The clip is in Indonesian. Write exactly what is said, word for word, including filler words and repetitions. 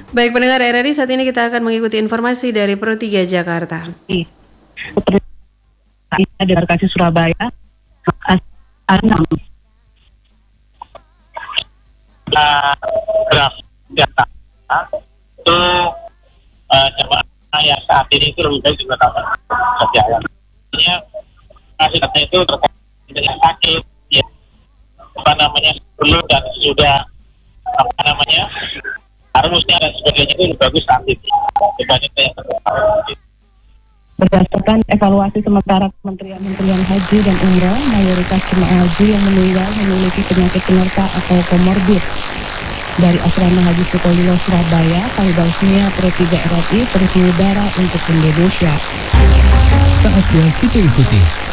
Baik pendengar R R I, saat ini kita akan mengikuti informasi dari Pro tiga Jakarta. Di Bekasi Surabaya, enam. Graf data itu uh, jemaah yang saat ini itu lebih baik juga tambah berjalan. Artinya hasil data itu terkait dengan sakit, ya, apa namanya sebelum dan sudah apa namanya harusnya dan sebagainya itu lebih bagus saat ini dibanding yang terkait. Berdasarkan evaluasi sementara Kementerian-Kementerian Haji dan Umroh, mayoritas jemaah haji yang meninggal memiliki penyakit penyerta atau komorbid. Dari Asrama Haji Sukolilo Surabaya, Kalidasnia Pro tiga R R I terus mengudara untuk Indonesia. Saatnya kita ikuti